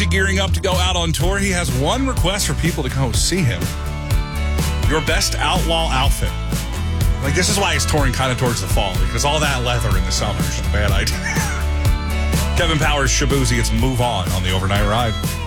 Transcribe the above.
Gearing up to go out on tour, he has one request for people to go see him. Your best outlaw outfit. Like, this is why he's touring kind of towards the fall, because all that leather in the summer is just a bad idea. Kevin Powers, Shabuzi, it's Move On the Overnight Ride.